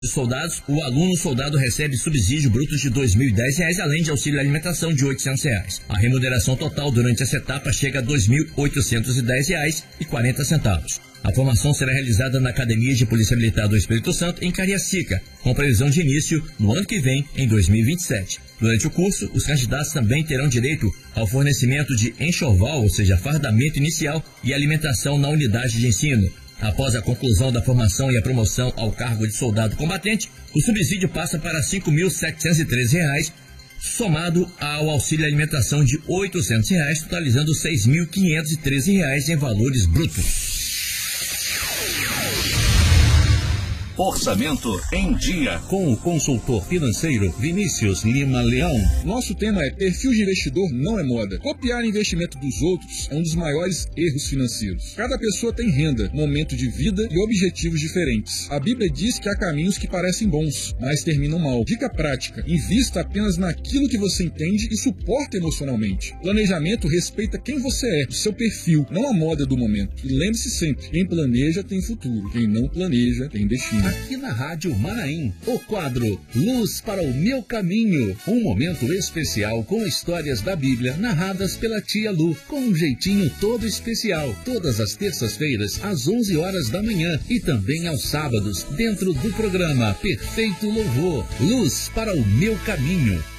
soldados, o aluno soldado recebe subsídio bruto de R$ 2.010, além de auxílio alimentação de R$ 800. A remuneração total durante essa etapa chega a R$ 2.810,40. A formação será realizada na Academia de Polícia Militar do Espírito Santo, em Cariacica, com previsão de início no ano que vem, em 2027. Durante o curso, os candidatos também terão direito ao fornecimento de enxoval, ou seja, fardamento inicial e alimentação na unidade de ensino. Após a conclusão da formação e a promoção ao cargo de soldado combatente, o subsídio passa para R$ 5.713, somado ao auxílio alimentação de R$ 800, totalizando R$ 6.513 em valores brutos. Orçamento em Dia, com o consultor financeiro Vinícius Lima Leão. Nosso tema é: perfil de investidor não é moda. Copiar investimento dos outros é um dos maiores erros financeiros. Cada pessoa tem renda, momento de vida e objetivos diferentes. A Bíblia diz que há caminhos que parecem bons, mas terminam mal. Dica prática: invista apenas naquilo que você entende e suporta emocionalmente. Planejamento respeita quem você é, o seu perfil, não a moda do momento. E lembre-se sempre: quem planeja tem futuro, quem não planeja tem destino. Aqui na Rádio Manaim, o quadro Luz para o Meu Caminho. Um momento especial com histórias da Bíblia narradas pela tia Lu, com um jeitinho todo especial. Todas as terças-feiras, às 11 horas da manhã e também aos sábados, dentro do programa Perfeito Louvor. Luz para o Meu Caminho.